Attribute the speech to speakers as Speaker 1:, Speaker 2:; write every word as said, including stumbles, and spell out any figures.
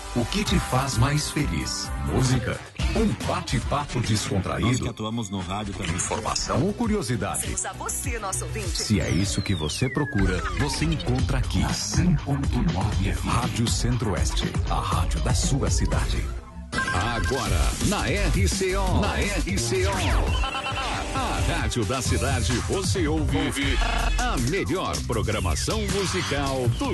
Speaker 1: O que te faz mais feliz? Música? Um bate-papo descontraído?
Speaker 2: Nós que atuamos no rádio também.
Speaker 1: Informação ou curiosidade?
Speaker 3: Dizemos a você, nosso ouvinte.
Speaker 1: Se é isso que você procura, você encontra aqui. cem ponto nove F M. Rádio Centro-Oeste, a rádio da sua cidade.
Speaker 4: Agora, na R C O. Na R C O. A rádio da cidade, você ouve, ouve a melhor programação musical do